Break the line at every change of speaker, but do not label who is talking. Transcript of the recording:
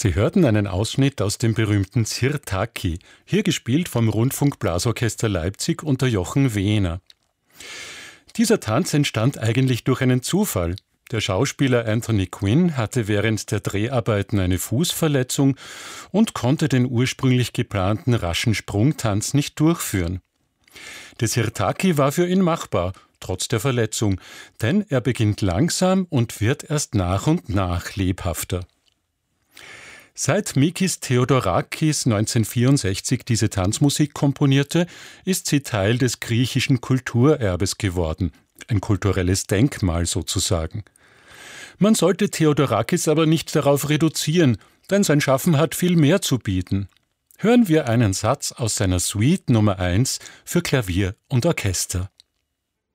Sie hörten einen Ausschnitt aus dem berühmten Sirtaki, hier gespielt vom Rundfunkblasorchester Leipzig unter Jochen Wehner. Dieser Tanz entstand eigentlich durch einen Zufall. Der Schauspieler Anthony Quinn hatte während der Dreharbeiten eine Fußverletzung und konnte den ursprünglich geplanten raschen Sprungtanz nicht durchführen. Der Sirtaki war für ihn machbar, trotz der Verletzung, denn er beginnt langsam und wird erst nach und nach lebhafter. Seit Mikis Theodorakis 1964 diese Tanzmusik komponierte, ist sie Teil des griechischen Kulturerbes geworden, ein kulturelles Denkmal sozusagen. Man sollte Theodorakis aber nicht darauf reduzieren, denn sein Schaffen hat viel mehr zu bieten. Hören wir einen Satz aus seiner Suite Nummer 1 für Klavier und Orchester.